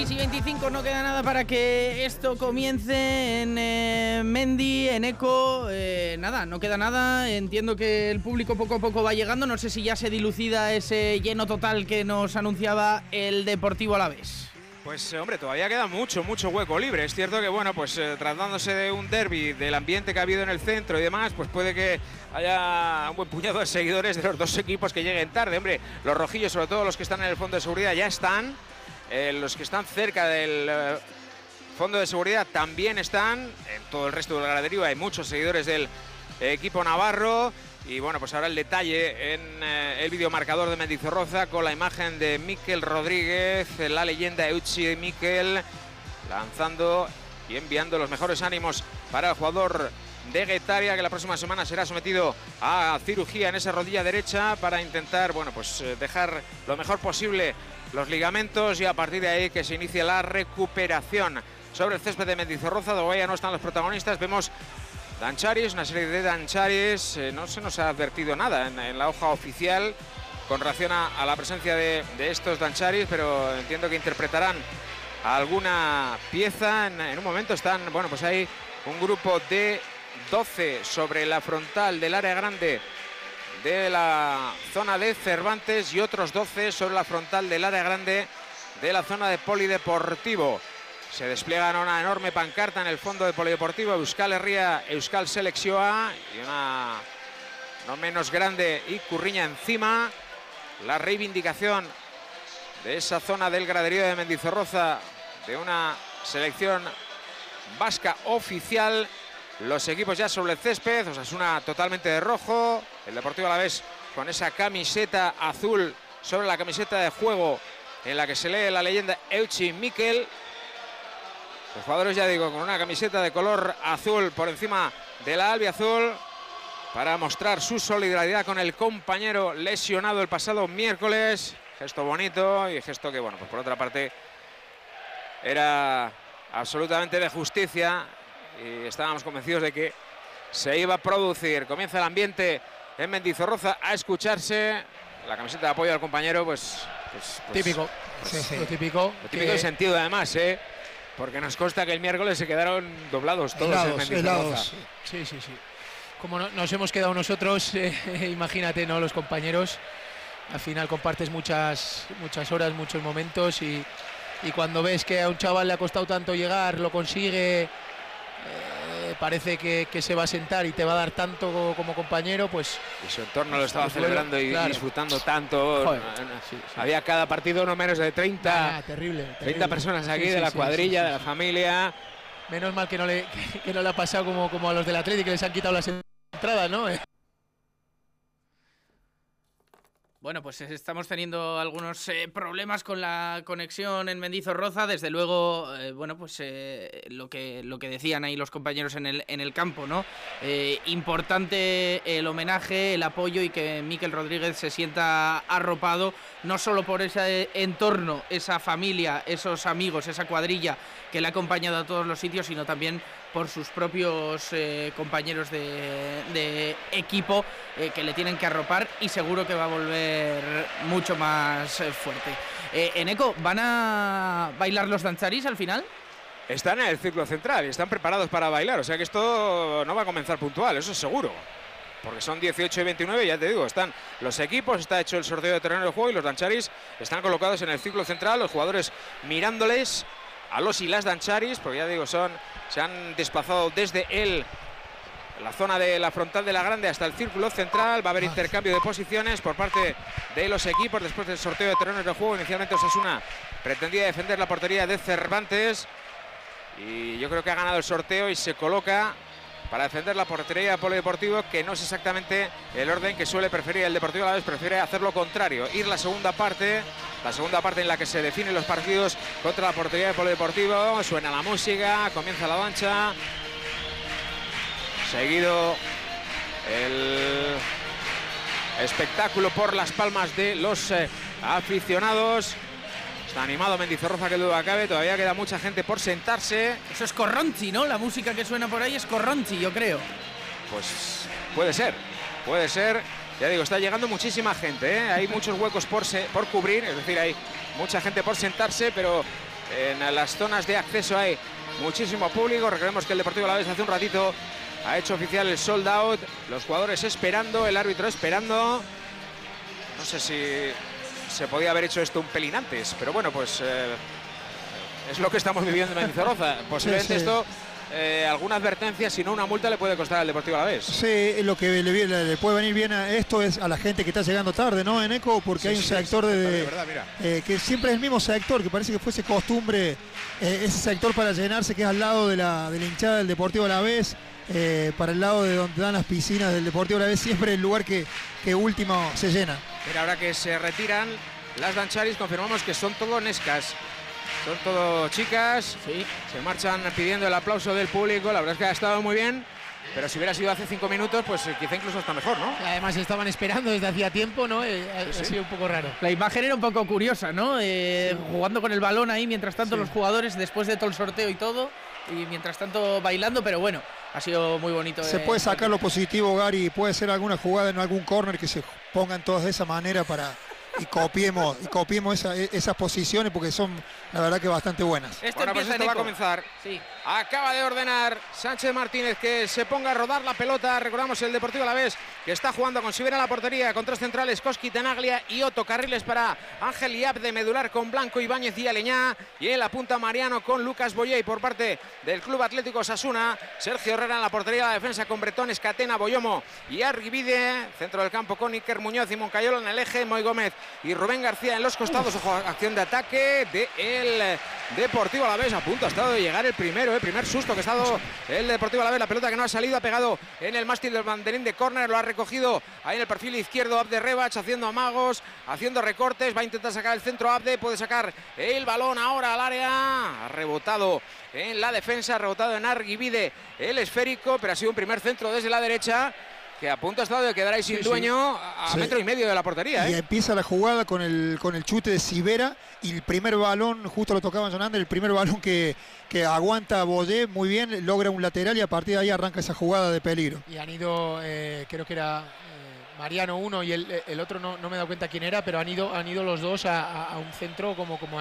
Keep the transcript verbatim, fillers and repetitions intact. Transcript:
Y veinticinco, no queda nada para que esto comience en eh, Mendy, en Eco. Eh, nada, no queda nada. Entiendo que el público poco a poco va llegando. No sé si ya se dilucida ese lleno total que nos anunciaba el Deportivo Alavés. Pues hombre, todavía queda mucho, mucho hueco libre. Es cierto que, bueno, pues eh, tratándose de un derbi, del ambiente que ha habido en el centro y demás, pues puede que haya un buen puñado de seguidores de los dos equipos que lleguen tarde. Hombre, los rojillos, sobre todo los que están en el fondo de seguridad, ya están. Eh, los que están cerca del eh, fondo de seguridad también están. En todo el resto del graderío hay muchos seguidores del eh, equipo navarro. Y bueno, pues ahora el detalle en eh, el videomarcador de Mendizorroza con la imagen de Mikel Rodríguez, la leyenda Eutsi Mikel, lanzando y enviando los mejores ánimos para el jugador de Guetaria, que la próxima semana será sometido a cirugía en esa rodilla derecha para intentar, bueno, pues dejar lo mejor posible los ligamentos y a partir de ahí que se inicie la recuperación. Sobre el césped de Mendizorroza, todavía no están los protagonistas, vemos Dancharis, una serie de Dancharis, eh, no se nos ha advertido nada en, en la hoja oficial con relación a, a la presencia de, de estos Dancharis, pero entiendo que interpretarán alguna pieza. En, en un momento están, bueno, pues hay un grupo de doce sobre la frontal del área grande de la zona de Cervantes y otros doce sobre la frontal del área grande de la zona de Polideportivo. Se despliega una enorme pancarta en el fondo de Polideportivo, Euskal Herria, Euskal Selekzioa, y una no menos grande Ikurriña encima. La reivindicación de esa zona del graderío de Mendizorroza, de una selección vasca oficial. Los equipos ya sobre el césped, Osasuna totalmente de rojo, el Deportivo Alavés con esa camiseta azul sobre la camiseta de juego en la que se lee la leyenda Eutsi Mikel. Los jugadores, ya digo, con una camiseta de color azul por encima de la albiazul para mostrar su solidaridad con el compañero lesionado el pasado miércoles. Gesto bonito y gesto que, bueno, pues por otra parte era absolutamente de justicia y estábamos convencidos de que se iba a producir. Comienza el ambiente en Mendizorroza a escucharse. La camiseta de apoyo al compañero, pues... pues, pues típico, pues, sí, sí. lo típico. Lo típico que... en sentido, además, ¿eh? Porque nos consta que el miércoles se quedaron doblados todos helados, en Mendizorroza. Helados. Sí, sí, sí. Como no, nos hemos quedado nosotros, eh, imagínate, ¿no? Los compañeros. Al final compartes muchas, muchas horas, muchos momentos y, y cuando ves que a un chaval le ha costado tanto llegar, lo consigue, eh, parece que, que se va a sentar y te va a dar tanto como compañero, pues... Y su entorno lo estaba pues, celebrando y claro. disfrutando tanto. Joder, sí, sí. Había cada partido no menos de treinta, ah, terrible, terrible. treinta personas aquí, sí, de sí, la sí, cuadrilla, sí, sí, de la sí. familia. Menos mal que no le, que, que no le ha pasado como, como a los del Atlético, que les han quitado las entradas, ¿no? Bueno, pues estamos teniendo algunos eh, problemas con la conexión en Mendizorroza. Desde luego, eh, bueno, pues eh, lo que lo que decían ahí los compañeros en el en el campo, ¿no? Eh, importante el homenaje, el apoyo y que Mikel Rodríguez se sienta arropado, no solo por ese entorno, esa familia, esos amigos, esa cuadrilla que le ha acompañado a todos los sitios, sino también por sus propios eh, compañeros de, de equipo eh, que le tienen que arropar y seguro que va a volver mucho más eh, fuerte. Eh, Eneco, ¿van a bailar los danzaris al final? Están en el círculo central y están preparados para bailar, o sea que esto no va a comenzar puntual, eso es seguro. Porque son dieciocho y veintinueve, ya te digo, están los equipos, está hecho el sorteo de terreno de juego y los dancharis están colocados en el círculo central, los jugadores mirándoles a los y las dancharis, porque ya digo, son se han desplazado desde el la zona de la frontal de la grande hasta el círculo central. Va a haber intercambio de posiciones por parte de los equipos después del sorteo de terrenos de juego. Inicialmente Osasuna pretendía defender la portería de Cervantes y yo creo que ha ganado el sorteo y se coloca para defender la portería de Polideportivo, que no es exactamente el orden que suele preferir el Deportivo Alavés, prefiere hacer lo contrario, ir la segunda parte, la segunda parte en la que se definen los partidos contra la portería de Polideportivo. Suena la música, comienza la danza, seguido el espectáculo por las palmas de los eh, aficionados. Está animado Mendizorroza, que duda cabe, todavía queda mucha gente por sentarse. Eso es Corronzi, ¿no? La música que suena por ahí es Corronzi, yo creo. Pues puede ser, puede ser. Ya digo, está llegando muchísima gente, ¿eh? Hay muchos huecos por, se, por cubrir, es decir, hay mucha gente por sentarse, pero En las zonas de acceso hay muchísimo público. Recordemos que el Deportivo Alavés hace un ratito ha hecho oficial el sold out. Los jugadores esperando, el árbitro esperando. No sé si se podía haber hecho esto un pelín antes, pero bueno, pues eh, es lo que estamos viviendo en Mendizorroza. Posiblemente sí, sí. esto, eh, alguna advertencia, si no una multa, le puede costar al Deportivo Alavés. Sí, lo que le, le, le puede venir bien a esto es a la gente que está llegando tarde, ¿no, Eneco? Porque sí, hay un sí, sector de, de, verdad, eh, que siempre es el mismo sector, que parece que fuese costumbre, eh, ese sector para llenarse, que es al lado de la, de la hinchada del Deportivo Alavés. Eh, para el lado de donde dan las piscinas del Deportivo Alavés, siempre el lugar que, que último se llena. Pero ahora que se retiran las dancharis, confirmamos que son todo nescas, son todo chicas, sí. Se marchan pidiendo el aplauso del público. La verdad es que ha estado muy bien, pero si hubiera sido hace cinco minutos, pues quizá incluso hasta mejor, ¿no? Además estaban esperando desde hacía tiempo, ¿no? Eh, ha, sí. ha sido un poco raro. La imagen era un poco curiosa, ¿no? Eh, sí. Jugando con el balón ahí, mientras tanto sí. los jugadores, después de todo el sorteo y todo, y mientras tanto bailando, pero bueno, ha sido muy bonito. Se eh, puede sacar lo positivo, Gary, puede ser alguna jugada en algún córner que se pongan todos de esa manera para y copiemos y copiemos esa, esas posiciones, porque son la verdad que bastante buenas. Esto, bueno, pues esto va a comenzar. Sí. Acaba de ordenar Sánchez Martínez que se ponga a rodar la pelota. Recordamos el Deportivo Alavés que está jugando con Sivera en la portería, con tres centrales, Koski, Tenaglia y Otto. Carriles para Ángel Iap de medular con Blanco, Ibáñez y Aleñá. Y en la punta Mariano con Lucas Boyé por parte del Club Atlético Osasuna. Sergio Herrera en la portería, la defensa con Bretón, Escatena, Boyomo y Arribide. Centro del campo con Iker Muñoz y Moncayola en el eje, Moy Gómez y Rubén García en los costados. Ojo, acción de ataque del Deportivo Alavés. A punto ha estado de llegar el primero, el primer susto que ha estado el Deportivo Alavés. La pelota que no ha salido, ha pegado en el mástil del banderín de córner, lo ha recogido ahí en el perfil izquierdo Abde Rebach, haciendo amagos, haciendo recortes, va a intentar sacar el centro Abde, puede sacar el balón ahora al área, ha rebotado en la defensa, ha rebotado en Arguibide el esférico, pero ha sido un primer centro desde la derecha, que a punto ha estado de quedar ahí sin sí, dueño sí. a sí. metro y medio de la portería. Y ¿eh? empieza la jugada con el, con el chute de Sivera y el primer balón, justo lo tocaba Jonander, el primer balón que, que aguanta Boyé muy bien, logra un lateral y a partir de ahí arranca esa jugada de peligro. Y han ido, eh, creo que era eh, Mariano uno y el, el otro no, no me he dado cuenta quién era, pero han ido, han ido los dos a, a un centro como, como